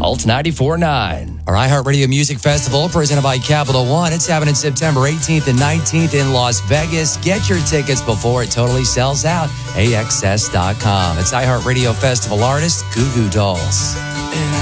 Alt 94.9. Our iHeartRadio Music Festival, presented by Capital One. It's happening September 18th and 19th in Las Vegas. Get your tickets before it totally sells out. AXS.com. It's iHeartRadio Festival artist Goo Goo Dolls.